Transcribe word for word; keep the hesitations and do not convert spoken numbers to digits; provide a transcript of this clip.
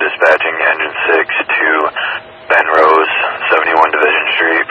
dispatching Engine six to Ben Rose, seventy-one Division Street.